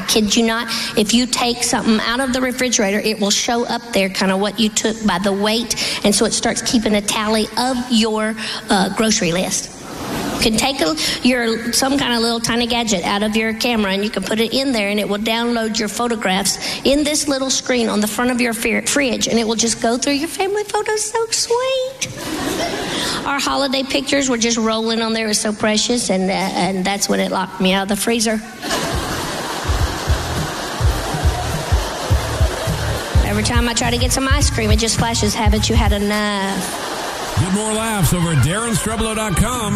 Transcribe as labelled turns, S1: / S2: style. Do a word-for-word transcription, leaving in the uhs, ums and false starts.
S1: kid you not. If you take something out of the refrigerator, it will show up there kind of what you took by the weight, and so it starts keeping a tally of your uh, grocery list. You can take a, your some kind of little tiny gadget out of your camera, and you can put it in there, and it will download your photographs in this little screen on the front of your fridge, and it will just go through your family photos. So sweet. Our holiday pictures were just rolling on there. It was so precious, and uh, and that's when it locked me out of the freezer. Every time I try to get some ice cream, it just flashes, haven't you had enough?
S2: Get more laughs over at Darren Streblow dot com.